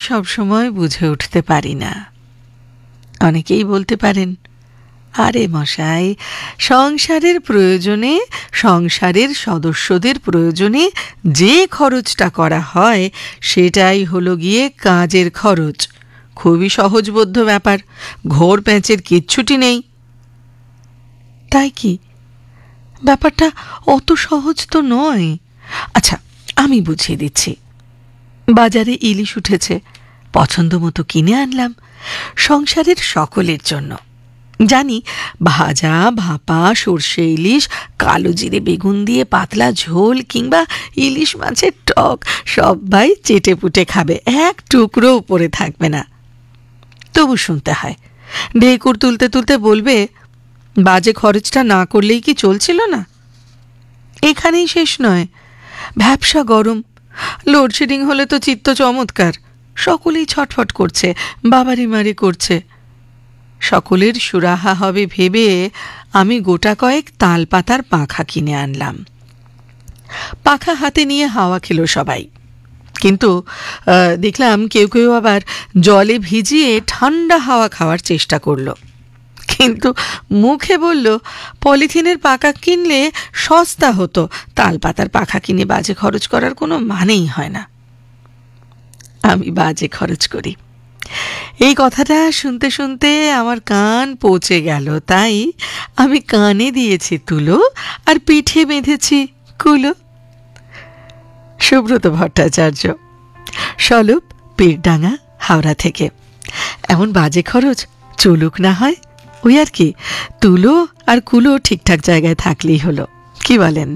সবসময় বুঝে উঠতে পারি না। অনেকেই বলতে পারেন, আরে মশাই, সংসারের প্রয়োজনে, সংসারের সদস্যদের প্রয়োজনে যে খরচটা করা হয় সেটাই হলো গিয়ে কাজের খরচ। খুবই সহজবোধ্য ব্যাপার, ঘোর প্যাঁচের কিচ্ছুটি নেই। তাই কি? ব্যাপারটা অত সহজ তো নয়। আচ্ছা, আমি বুঝিয়ে দিচ্ছি। বাজারে ইলিশ উঠেছে, পছন্দ মতো কিনে আনলাম সংসারের সকলের জন্য। জানি ভাজা, ভাপা, সর্ষে ইলিশ, কালো জিরে বেগুন দিয়ে পাতলা ঝোল কিংবা ইলিশ মাছের টক সবাই চেটে পুটে খাবে, এক টুকরো উপরে থাকবে না। তবু শুনতে হয়, ঢেকুর তুলতে তুলতে বলবে, বাজে খরচটা না করলেই কি চলছিল না? এখানেই শেষ নয়, ভ্যাপসা গরম, লোডশেডিং হলে তো চিত্ত চমৎকার, সকলেই ছটফট করছে, বাবারিমারি করছে। সকলের সুরাহা হবে ভেবে আমি গোটা কয়েক তাল পাতার পাখা কিনে আনলাম। পাখা হাতে নিয়ে হাওয়া খেলো সবাই, কিন্তু দেখলাম কেউ কেউ আবার জলে ভিজিয়ে ঠান্ডা হাওয়া খাওয়ার চেষ্টা করলো, কিন্তু মুখে বলল পলিথিনের পাখা কিনলে সস্তা হতো, তাল পাতার পাখা কিনে বাজে খরচ করার কোনো মানেই হয় না। আমি বাজে খরচ করি, এই কথাটা শুনতে শুনতে আমার কান পচে গেল, তাই আমি কানে দিয়েছি তুলো আর পিঠে বেঁধেছি কুলো। সুব্রত ভট্টাচার্য, স্বরূপ, পীরডাঙ্গা, হাওড়া থেকে। এমন বাজে খরচ চলুক না হয়, ওই আর কি, তুলো আর কুলো ঠিকঠাক জায়গায় থাকলেই হলো, কি বলেন?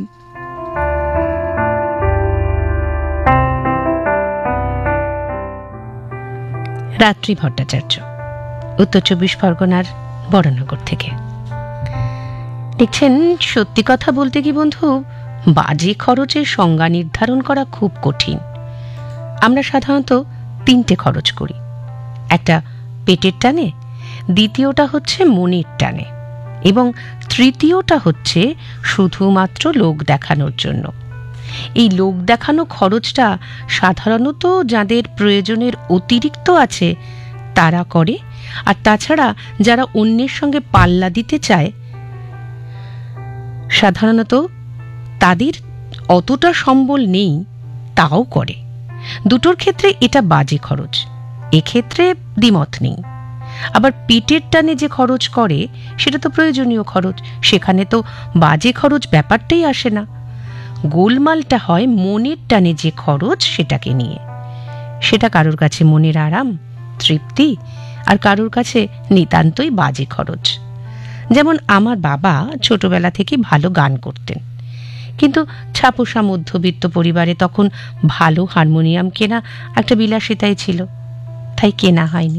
রাত্রি ভট্টাচার্য, উত্তর 24 পরগনার বড়নগর থেকে লিখছেন, সত্যি কথা বলতে কি বন্ধু, বাজে খরচের সংজ্ঞা নির্ধারণ করা খুব কঠিন। আমরা সাধারণত 3টে খরচ করি। একটা পেটের টানে, দ্বিতীয়টা হচ্ছে মনের টানে, এবং তৃতীয়টা হচ্ছে শুধুমাত্র লোক দেখানোর জন্য। এই লোক দেখানো খরচটা সাধারণত যাদের প্রয়োজনের অতিরিক্ত আছে তারা করে, আর তাছাড়া যারা অন্যের সঙ্গে পাল্লা দিতে চায় সাধারণত তাদের অতটা সম্বল নেই তাও করে। দুটোর ক্ষেত্রে এটা বাজে খরচ, এক্ষেত্রে দ্বিমত নেই। আবার পেটের টানে যে খরচ করে সেটা তো প্রয়োজনীয় খরচ, সেখানে তো বাজে খরচ ব্যাপারটাই আসে না। গোলমালটা হয় মনের টানে যে খরচ সেটাকে নিয়ে। সেটা কারোর কাছে মনের আরাম, তৃপ্তি, আর কারোর কাছে নিতান্তই বাজে খরচ। যেমন আমার বাবা ছোটবেলা থেকে ভালো গান করতেন, কিন্তু ছাপোষা মধ্যবিত্ত পরিবারে তখন ভালো হারমোনিয়াম কেনা একটা বিলাসিতাই ছিল, তাই কেনা হয়নি।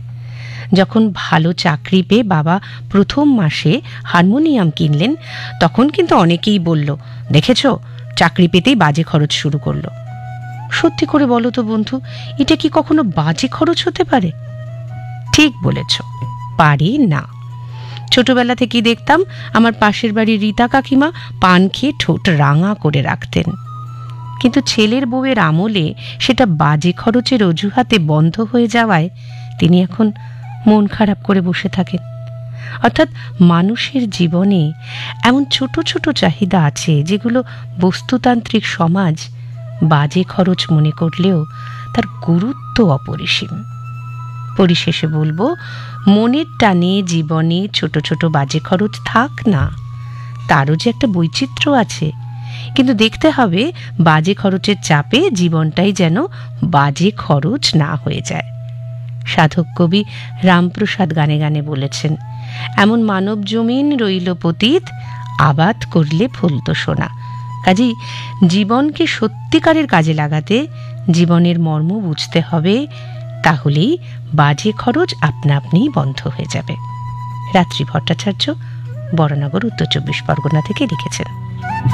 যখন ভালো চাকরি পেয়ে বাবা প্রথম মাসে হারমোনিয়াম কিনলেন, তখন কিন্তু অনেকেই বলল, দেখেছ, চাকরি পেতেই বাজে খরচ শুরু করলো। সত্যি করে বলো তো বন্ধু, এটা কি কখনো বাজে খরচ হতে পারে? ঠিক বলেছ, পারে না। ছোটবেলা থেকেই দেখতাম আমার পাশের বাড়ির রীতা কাকিমা পান খেয়ে ঠোঁট রাঙা করে রাখতেন, কিন্তু ছেলের বউয়ের আমলে সেটা বাজে খরচের অজুহাতে বন্ধ হয়ে যাওয়ায় তিনি এখন মন খারাপ করে বসে থাকেন। অর্থাৎ মানুষের জীবনে এমন ছোট ছোট চাহিদা আছে যেগুলো বস্তুতান্ত্রিক সমাজ বাজে খরচ মনে করলেও তার গুরুত্ব অপরিসীম। পরিশেষে বলবো, মনের টানে জীবনে ছোট ছোট বাজে খরচ থাক না, তারও যে একটা বৈচিত্র্য আছে, কিন্তু দেখতে হবে বাজে খরচের চাপে জীবনটাই যেন বাজে খরচ না হয়ে যায়। সাধক কবি রামপ্রসাদ গানে গানে বলেছেন, এমন মানব জমিন রইল পতিত, আবাদ করলে ফলত সোনা। কাজেই জীবনকে সত্যিকারের কাজে লাগাতে জীবনের মর্ম বুঝতে হবে, তাহলেই বাজে খরচ আপনা আপনিই বন্ধ হয়ে যাবে। রাত্রি ভট্টাচার্য, বড়নগর, উত্তর 24 পরগনা থেকে লিখেছেন।